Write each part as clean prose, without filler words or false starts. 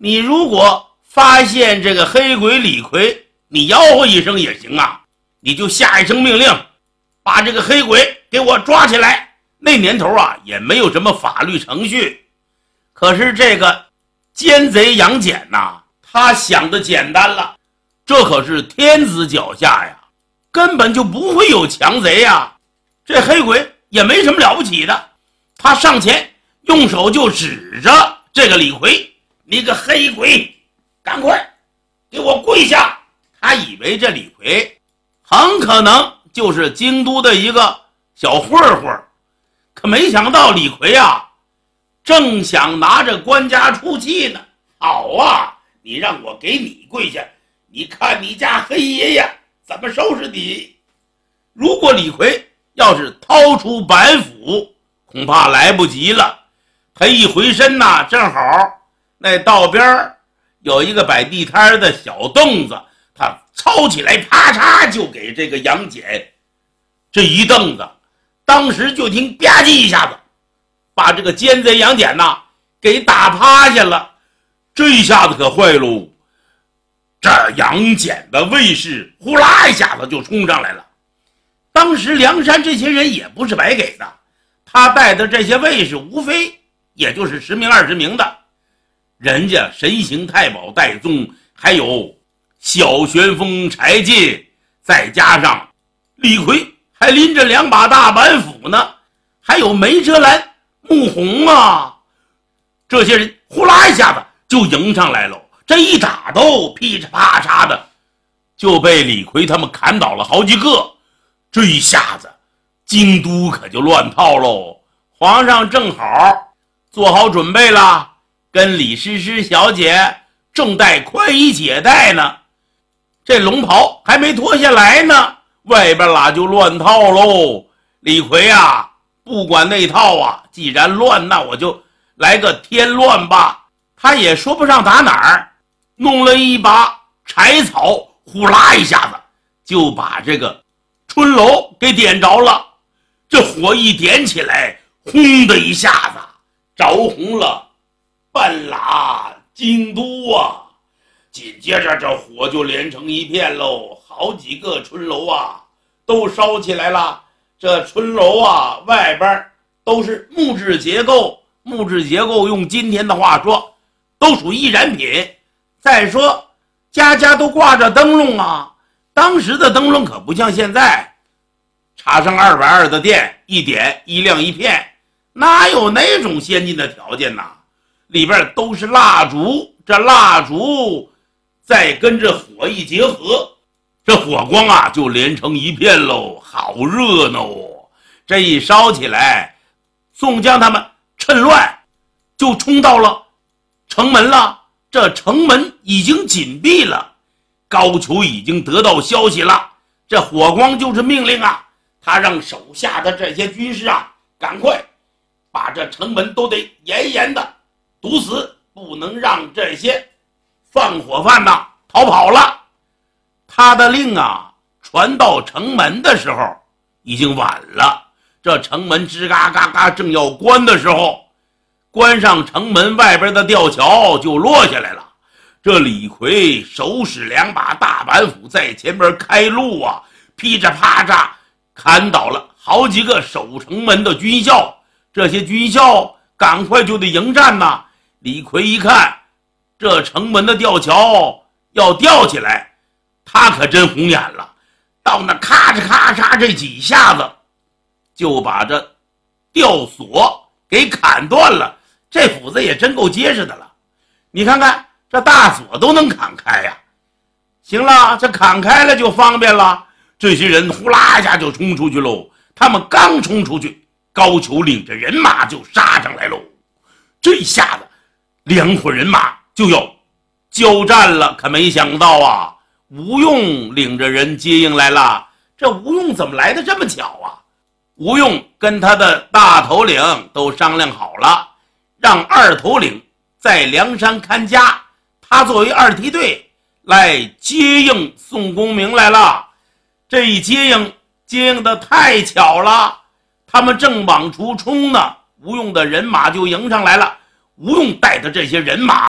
你如果发现这个黑鬼李逵，你吆喝一声也行啊，你就下一声命令，把这个黑鬼给我抓起来。那年头啊，也没有什么法律程序。可是这个奸贼杨戬呐，他想的简单了，这可是天子脚下呀，根本就不会有强贼呀。这黑鬼也没什么了不起的，他上前用手就指着这个李逵，你个黑鬼，赶快给我跪下。他以为这李逵很可能就是京都的一个小混混，可没想到李逵啊，正想拿着官家出气呢。好啊，你让我给你跪下，你看你家黑爷爷怎么收拾你。如果李逵要是掏出板斧，恐怕来不及了。他一回身呐，正好那道边有一个摆地摊的小凳子，他抄起来啪嚓就给这个杨戬这一凳子，当时就听吧唧一下子，把这个奸贼杨戬呐给打趴下了。这一下子可坏喽，这杨戬的卫士呼啦一下子就冲上来了。当时梁山这些人也不是白给的，他带的这些卫士无非也就是10名20名的，人家神行太保戴宗，还有小旋风柴进，再加上李逵还拎着2把大板斧呢，还有梅哲兰、穆弘啊，这些人呼啦一下子就迎上来了。这一打斗噼里啪嚓的就被李逵他们砍倒了好几个。这一下子京都可就乱套喽。皇上正好做好准备了，跟李师师小姐正待宽衣解带呢，这龙袍还没脱下来呢，外边啦就乱套喽。李逵啊，不管那套啊，既然乱，那我就来个添乱吧。他也说不上打哪儿，弄了一把柴草，呼啦一下子就把这个春楼给点着了。这火一点起来，轰的一下子着红了半拉京都啊。紧接着这火就连成一片喽，好几个春楼啊都烧起来了。这春楼啊外边都是木质结构，木质结构用今天的话说都属易燃品。再说家家都挂着灯笼啊，当时的灯笼可不像现在插上220的电，一点一亮一片，哪有那种先进的条件呢？里边都是蜡烛，这蜡烛再跟着火一结合，这火光啊就连成一片喽，好热闹哦。这一烧起来，宋江他们趁乱就冲到了城门了。这城门已经紧闭了，高俅已经得到消息了，这火光就是命令啊，他让手下的这些军士啊，赶快把这城门都得严严的堵死，不能让这些放火犯呐逃跑了。他的令啊传到城门的时候已经晚了，这城门吱嘎嘎嘎正要关的时候，关上城门外边的吊桥就落下来了。这李逵手使2把大板斧在前边开路啊，噼里啪嚓砍倒了好几个守城门的军校。这些军校赶快就得迎战呐。李逵一看这城门的吊桥要吊起来，他可真红眼了，到那咔嚓咔嚓这几下子就把这吊索给砍断了。这斧子也真够结实的了，你看看这大锁都能砍开呀。行了，这砍开了就方便了。这些人呼啦一下就冲出去喽。他们刚冲出去，高俅领着人马就杀上来喽。这一下子2伙人马就要交战了，可没想到啊，吴用领着人接应来了。这吴用怎么来的这么巧啊？吴用跟他的大头领都商量好了，让2头领在梁山看家，他作为2梯队来接应宋公明来了。这一接应的太巧了，他们正往出冲呢，吴用的人马就迎上来了。吴用带的这些人马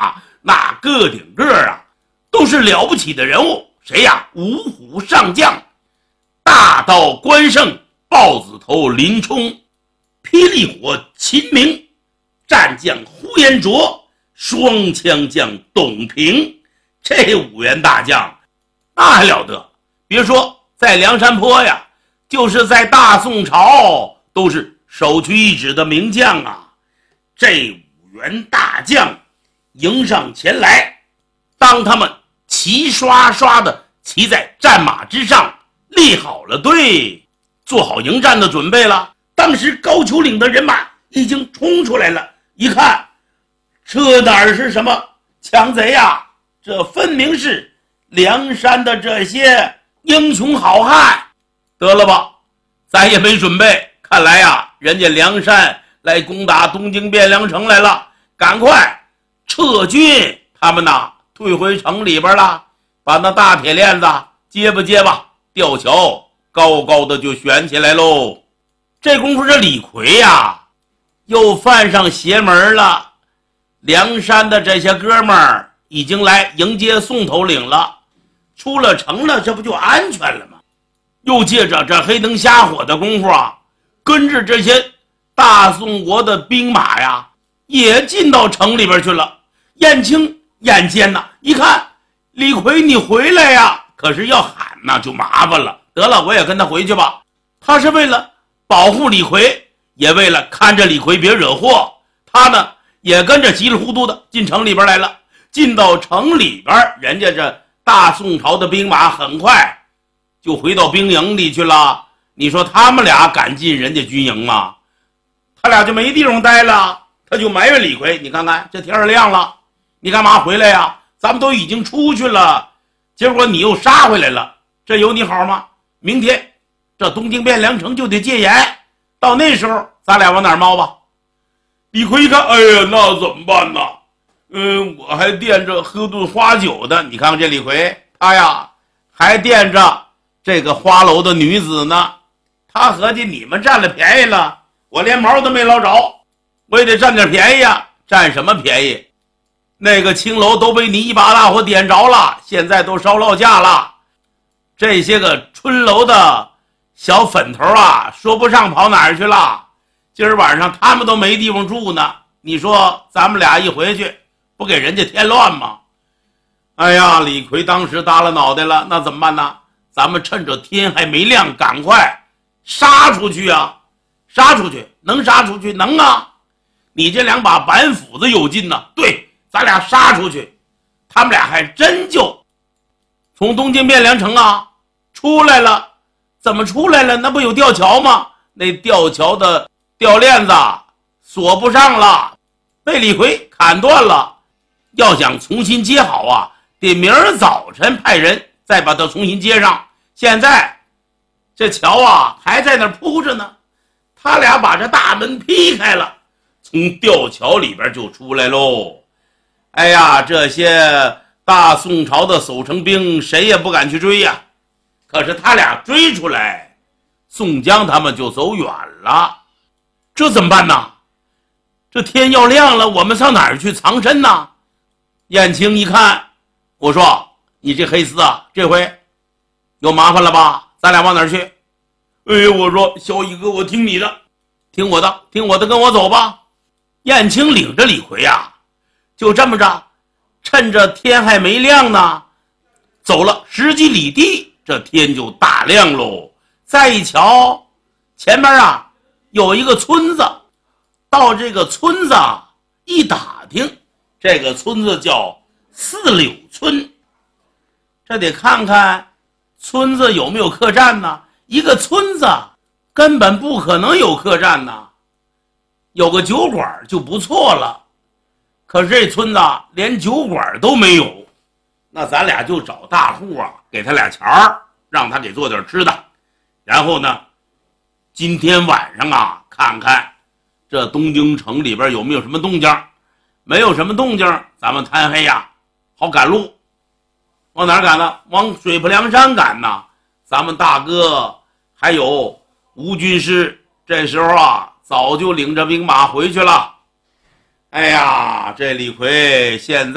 那个顶个啊都是了不起的人物。谁呀？五虎上将，大刀关胜、豹子头林冲、霹雳火秦明、战将呼延灼、双枪将董平。这5员大将那还了得，别说在梁山泊呀，就是在大宋朝都是首屈一指的名将啊。这5员大将迎上前来，当他们齐刷刷的骑在战马之上，立好了队，做好迎战的准备了。当时高俅领的人马已经冲出来了，一看这哪是什么强贼呀，这分明是梁山的这些英雄好汉。得了吧，咱也没准备，看来呀，人家梁山来攻打东京汴梁城来了，赶快撤军，他们呐退回城里边了，把那大铁链子接吧，吊桥高高的就悬起来喽。这功夫这李逵呀又犯上邪门了，梁山的这些哥们儿已经来迎接宋头领了，出了城了，这不就安全了吗？又借着这黑灯瞎火的功夫啊，跟着这些大宋国的兵马呀也进到城里边去了。燕青眼尖呐，一看李逵你回来呀，可是要喊那就麻烦了。得了，我也跟他回去吧。他是为了保护李逵，也为了看着李逵别惹祸，他呢也跟着稀里糊涂的进城里边来了。进到城里边，人家这大宋朝的兵马很快就回到兵营里去了。你说他们俩敢进人家军营吗？他俩就没地方待了，他就埋怨李逵，你看看这天儿亮了，你干嘛回来呀？咱们都已经出去了，结果你又杀回来了，这有你好吗？明天这东京汴梁城就得戒严，到那时候咱俩往哪儿猫吧。李逵一看，哎呀，那怎么办呢？我还惦着喝顿花酒的。你看看这李逵，他呀还惦着这个花楼的女子呢。他合计你们占了便宜了，我连毛都没捞着，我也得占点便宜啊。占什么便宜？那个青楼都被你一把大火点着了，现在都烧落架了。这些个春楼的小粉头啊，说不上跑哪儿去了。今儿晚上他们都没地方住呢，你说咱们俩一回去，不给人家添乱吗？哎呀，李逵当时耷拉脑袋了，那怎么办呢？咱们趁着天还没亮，赶快杀出去啊！杀出去，能杀出去？能啊！你这2把板斧子有劲呢。对，咱俩杀出去。他们俩还真就从东京汴梁城啊出来了。怎么出来了？那不有吊桥吗？那吊桥的吊链子锁不上了，被李逵砍断了。要想重新接好啊，得明儿早晨派人再把它重新接上。现在这桥啊还在那儿铺着呢。他俩把这大门劈开了，从吊桥里边就出来喽。哎呀，这些大宋朝的守城兵谁也不敢去追呀。可是他俩追出来，宋江他们就走远了。这怎么办呢？这天要亮了，我们上哪儿去藏身呢？燕青一看，我说你这黑厮啊，这回有麻烦了吧？咱俩往哪儿去？哎，我说小乙哥，我听你的，听我的，跟我走吧。燕青领着李逵啊，就这么着，趁着天还没亮呢，走了10几里地，这天就大亮喽。再一瞧，前面啊有一个村子，到这个村子一打听，这个村子叫四柳村。这得看看村子有没有客栈呢？一个村子根本不可能有客栈呢，有个酒馆就不错了。可是这村子连酒馆都没有，那咱俩就找大户啊，给他俩钱儿，让他给做点吃的。然后呢，今天晚上啊，看看这东京城里边有没有什么动静。没有什么动静，咱们贪黑呀，好赶路。往哪儿赶呢？往水泊梁山赶呢。咱们大哥还有吴军师，这时候啊早就领着兵马回去了。哎呀，这李逵现在